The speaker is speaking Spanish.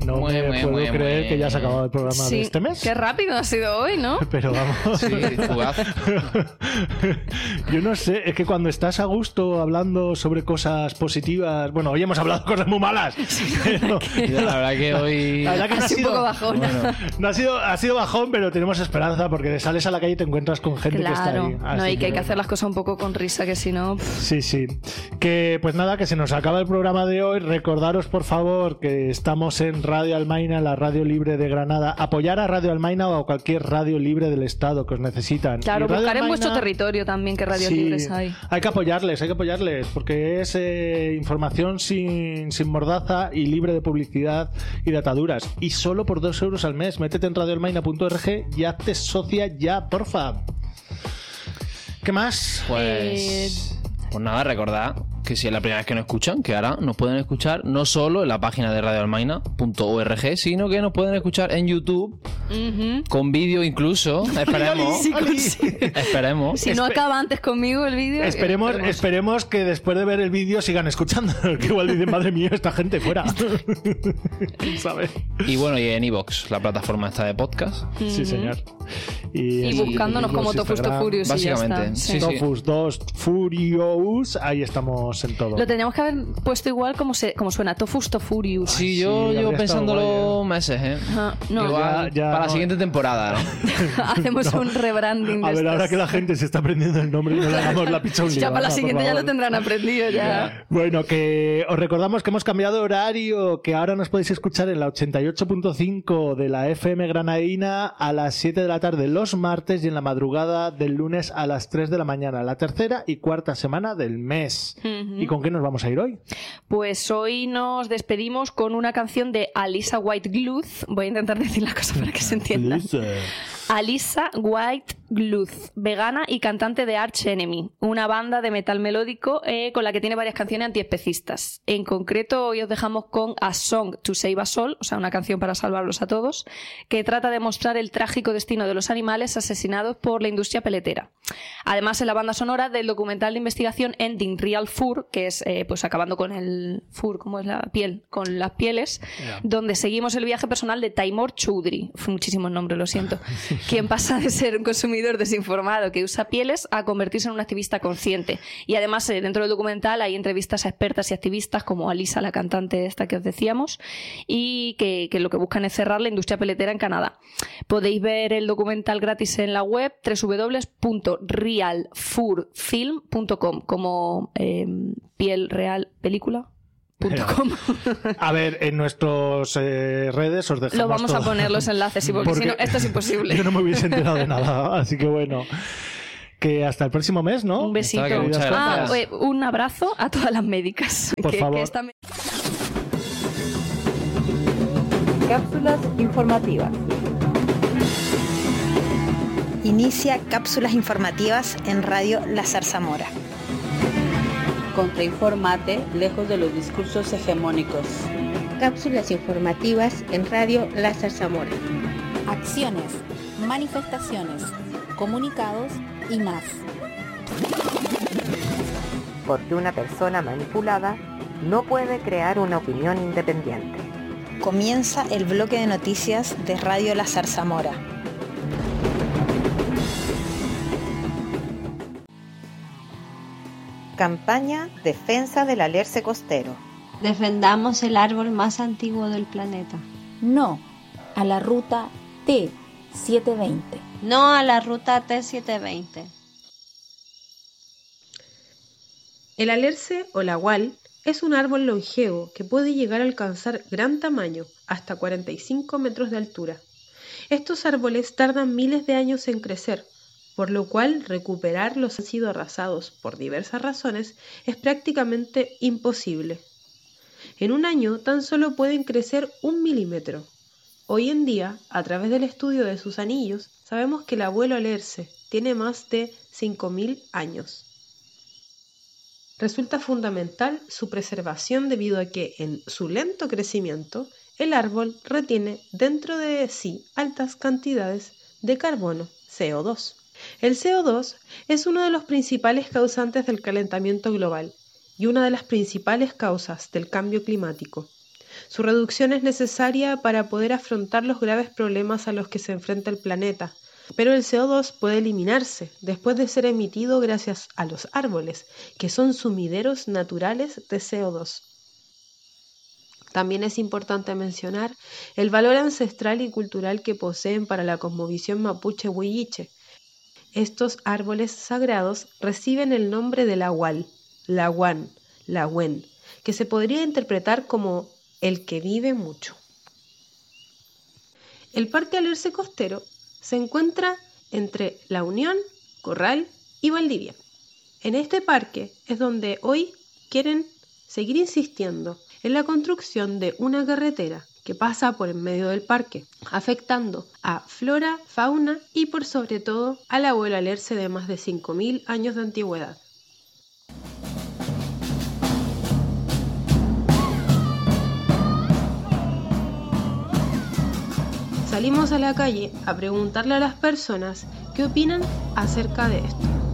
No me puedo creer que ya se ha acabado el programa de este mes. Qué rápido ha sido hoy, ¿no? Pero vamos. Sí, fugaz. Yo no sé, es que cuando estás a gusto hablando sobre cosas positivas, bueno, hoy hemos hablado de cosas muy malas. Pero, La verdad que hoy la verdad que no ha sido un poco bajón. Bueno. No ha sido bajón, pero tenemos esperanza porque sales a la calle y te encuentras con gente que está ahí. No, y que hay que hacer las cosas un poco con risa, que si no... Sí. Que pues nada, que se nos acaba el programa de hoy. Recordaros, por favor, que estamos en Radio Almaina, la radio libre de Granada. Apoyar a Radio Almaina o a cualquier radio libre del estado que os necesitan. Claro, Radio buscar en Almaina, vuestro territorio también qué radios libres hay. Hay que apoyarles, porque es información sin mordaza y libre de publicidad y de ataduras. Y solo por 2 euros al mes. Métete en radioalmaina.org y hazte socia ya, porfa. ¿Qué más? Pues nada, recordad que si es la primera vez que nos escuchan, que ahora nos pueden escuchar no solo en la página de radioalmaina.org, sino que nos pueden escuchar en YouTube, con vídeo incluso. Esperemos. Si no acaba antes conmigo el vídeo. Esperemos que después de ver el vídeo sigan escuchando. Que igual dicen, madre mía, esta gente fuera. ¿Sabes? Y bueno, y en iVoox, la plataforma esta de podcast. Sí, señor. Y buscándonos como Tofus Furious. Básicamente. Sí. Tofus 2 Furious, ahí estamos en todo. Lo teníamos que haber puesto igual como suena, Tofus Furious. Sí, yo llevo pensándolo meses, ¿eh? No. Igual, para la siguiente temporada, ¿no? Hacemos un rebranding de A ver, ahora que la gente se está aprendiendo el nombre y no le hagamos la pizza un lío. Ya para la siguiente ya lo tendrán aprendido ya. Bueno, que os recordamos que hemos cambiado de horario, que ahora nos podéis escuchar en la 88.5 de la FM granadina a las 7 de la tarde los martes y en la madrugada del lunes a las 3 de la mañana, la tercera y cuarta semana del mes. ¿Y con qué nos vamos a ir hoy? Pues hoy nos despedimos con una canción de Alisa White-Gluth. Voy a intentar decir la cosa para que se entienda. Alisa White-Gluth, vegana y cantante de Arch Enemy, una banda de metal melódico con la que tiene varias canciones antiespecistas. En concreto, hoy os dejamos con A Song to Save Us All, o sea, una canción para salvarlos a todos, que trata de mostrar el trágico destino de los animales asesinados por la industria peletera. Además, es la banda sonora del documental de investigación Ending Real Fur, que es pues acabando con el fur, como es la piel, con las pieles, donde seguimos el viaje personal de Taimur Choudhury, muchísimos nombres, lo siento, quien pasa de ser un consumidor desinformado que usa pieles a convertirse en un activista consciente. Y además, dentro del documental hay entrevistas a expertas y activistas como Alisa, la cantante esta que os decíamos, y que lo que buscan es cerrar la industria peletera en Canadá. Podéis ver el documental gratis en la web www.realfurfilm.com, como piel real película. A ver, en nuestras redes os dejamos lo vamos todo. a poner los enlaces, porque si no, esto es imposible. Yo no me hubiese enterado de nada, así que bueno. Que hasta el próximo mes, ¿no? Un besito. Un abrazo a todas las médicas. Por favor. Cápsulas informativas. Inicia cápsulas informativas en Radio La Zarzamora. Contrainformate lejos de los discursos hegemónicos. Cápsulas informativas en Radio La Zarzamora. Acciones, manifestaciones, comunicados y más. Porque una persona manipulada no puede crear una opinión independiente. Comienza el bloque de noticias de Radio La Zarzamora. Campaña Defensa del Alerce Costero. Defendamos el árbol más antiguo del planeta. No a la ruta T720. No a la ruta T720. El alerce o lagual es un árbol longevo que puede llegar a alcanzar gran tamaño, hasta 45 metros de altura. Estos árboles tardan miles de años en crecer, por lo cual recuperarlos han sido arrasados por diversas razones es prácticamente imposible. En un año tan solo pueden crecer 1 milímetro. Hoy en día, a través del estudio de sus anillos, sabemos que el abuelo alerce tiene más de 5.000 años. Resulta fundamental su preservación debido a que, en su lento crecimiento, el árbol retiene dentro de sí altas cantidades de carbono, CO2. El CO2 es uno de los principales causantes del calentamiento global y una de las principales causas del cambio climático. Su reducción es necesaria para poder afrontar los graves problemas a los que se enfrenta el planeta. Pero el CO2 puede eliminarse después de ser emitido gracias a los árboles, que son sumideros naturales de CO2. También es importante mencionar el valor ancestral y cultural que poseen para la cosmovisión mapuche-huilliche. Estos árboles sagrados reciben el nombre de Lahual, Lahuán, Lahuen, que se podría interpretar como el que vive mucho. El Parque Alerce Costero se encuentra entre La Unión, Corral y Valdivia. En este parque es donde hoy quieren seguir insistiendo en la construcción de una carretera que pasa por en medio del parque, afectando a flora, fauna y por sobre todo al abuelo alerce de más de 5.000 años de antigüedad. Salimos a la calle a preguntarle a las personas qué opinan acerca de esto.